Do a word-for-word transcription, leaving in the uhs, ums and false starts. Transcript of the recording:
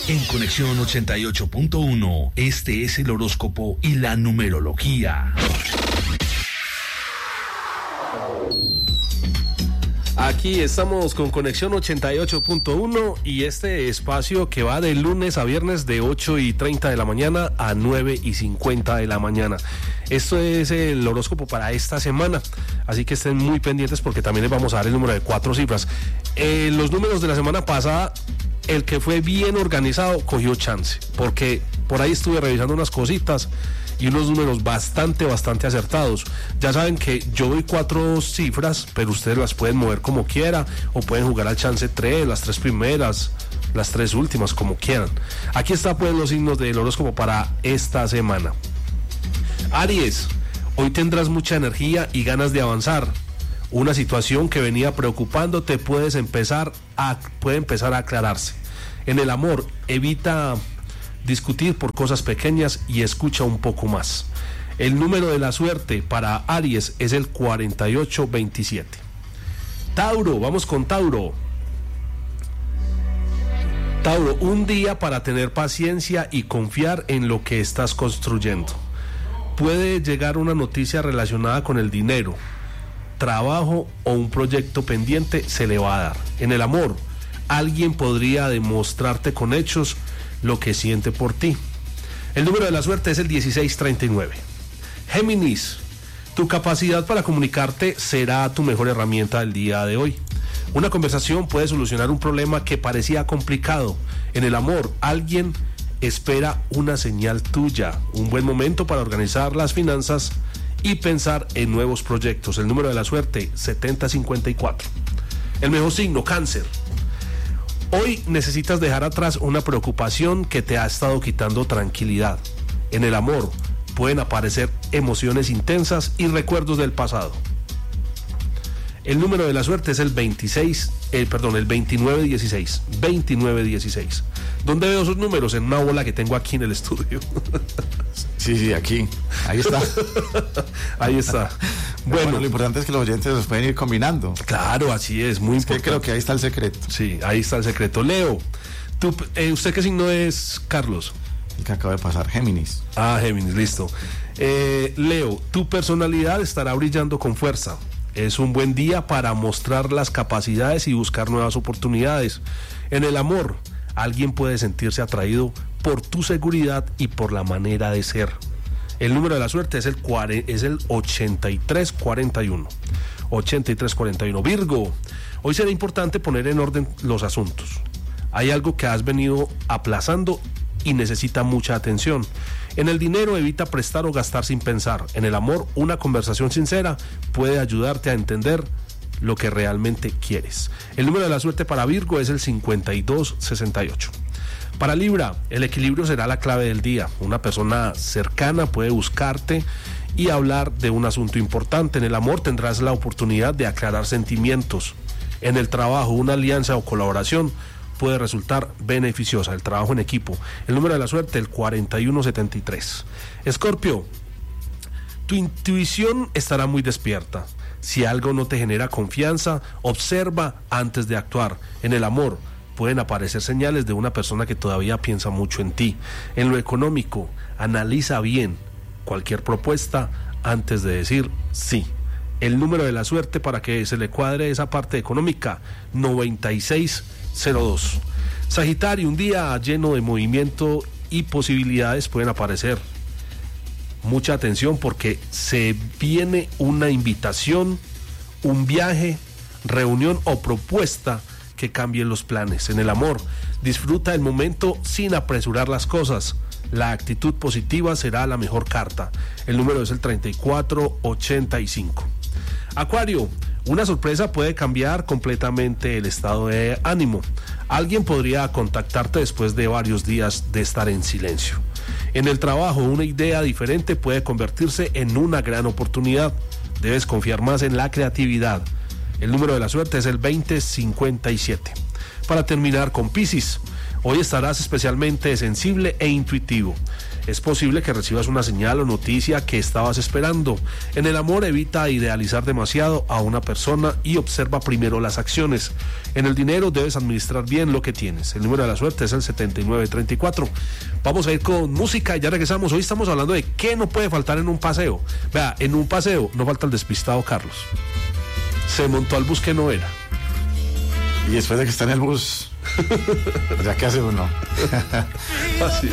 En Conexión ochenta y ocho punto uno, este es el horóscopo y la numerología. Aquí estamos con Conexión ochenta y ocho punto uno y este espacio que va de lunes a viernes de ocho y treinta de la mañana a nueve y cincuenta de la mañana. Esto es el horóscopo para esta semana, así que estén muy pendientes porque también les vamos a dar el número de cuatro cifras. Eh, los números de la semana pasada, el que fue bien organizado cogió chance, porque por ahí estuve revisando unas cositas y unos números bastante, bastante acertados. Ya saben que yo doy cuatro cifras, pero ustedes las pueden mover como quiera, o pueden jugar al chance tres, las tres primeras, las tres últimas, como quieran. Aquí está pues los signos del horóscopo para esta semana. Aries, hoy tendrás mucha energía y ganas de avanzar. Una situación que venía preocupándote puedes empezar a, puede empezar a aclararse. En el amor, evita discutir por cosas pequeñas y escucha un poco más. El número de la suerte para Aries es el cuarenta y ocho veintisiete. Tauro, vamos con Tauro. Tauro, un día para tener paciencia y confiar en lo que estás construyendo. Puede llegar una noticia relacionada con el dinero, trabajo o un proyecto pendiente se le va a dar. En el amor, alguien podría demostrarte con hechos lo que siente por ti. El número de la suerte es el dieciséis treinta y nueve. Géminis, tu capacidad para comunicarte será tu mejor herramienta del día de hoy. Una conversación puede solucionar un problema que parecía complicado. En el amor, alguien espera una señal tuya, un buen momento para organizar las finanzas y pensar en nuevos proyectos. El número de la suerte, setenta cincuenta y cuatro. El mejor signo, Cáncer. Hoy necesitas dejar atrás una preocupación que te ha estado quitando tranquilidad. En el amor pueden aparecer emociones intensas y recuerdos del pasado. El número de la suerte es el veintiséis, eh, perdón, el veintinueve dieciséis. veintinueve dieciséis. ¿Dónde veo esos números? En una bola que tengo aquí en el estudio. Sí, sí, aquí. Ahí está. Ahí está. Bueno, Bueno, lo importante es que los oyentes los pueden ir combinando. claro, así es, muy Es que importante. creo que ahí está el secreto. Sí, ahí está el secreto. Leo, tú, eh, ¿usted qué signo es, Carlos? El que acaba de pasar, Géminis. Ah, Géminis, listo. Eh, Leo, tu personalidad estará brillando con fuerza. Es un buen día para mostrar las capacidades y buscar nuevas oportunidades. En el amor, alguien puede sentirse atraído por tu seguridad y por la manera de ser. El número de la suerte es el, es el ochenta y tres cuarenta y uno. ochenta y tres cuarenta y uno. Virgo, hoy será importante poner en orden los asuntos. Hay algo que has venido aplazando y necesita mucha atención. En el dinero, evita prestar o gastar sin pensar. En el amor, una conversación sincera puede ayudarte a entender lo que realmente quieres. El número de la suerte para Virgo es el cincuenta y dos sesenta y ocho. Para Libra, el equilibrio será la clave del día. Una persona cercana puede buscarte y hablar de un asunto importante. En el amor tendrás la oportunidad de aclarar sentimientos. En el trabajo, una alianza o colaboración puede resultar beneficiosa. El trabajo en equipo. El número de la suerte, el cuarenta y uno setenta y tres. Escorpio, tu intuición estará muy despierta. Si algo no te genera confianza, observa antes de actuar. En el amor, pueden aparecer señales de una persona que todavía piensa mucho en ti. En lo económico, analiza bien cualquier propuesta antes de decir sí. El número de la suerte para que se le cuadre esa parte económica, noventa y seis cero dos. Sagitario, un día lleno de movimiento y posibilidades pueden aparecer. Mucha atención porque se viene una invitación, un viaje, reunión o propuesta que cambien los planes. En el amor, disfruta el momento sin apresurar las cosas. La actitud positiva será la mejor carta. El número es el treinta y cuatro ochenta y cinco. Acuario, una sorpresa puede cambiar completamente el estado de ánimo. Alguien podría contactarte después de varios días de estar en silencio. En el trabajo, una idea diferente puede convertirse en una gran oportunidad. Debes confiar más en la creatividad. El número de la suerte es el veinte cincuenta y siete. Para terminar con Piscis, hoy estarás especialmente sensible e intuitivo. Es posible que recibas una señal o noticia que estabas esperando. En el amor, evita idealizar demasiado a una persona y observa primero las acciones. En el dinero, debes administrar bien lo que tienes. El número de la suerte es el setenta y nueve treinta y cuatro. Vamos a ir con música y ya regresamos. Hoy estamos hablando de qué no puede faltar en un paseo. Vea, en un paseo no falta el despistado Carlos. Se montó al bus que no era. Y después de que está en el bus, ya que hace uno. Así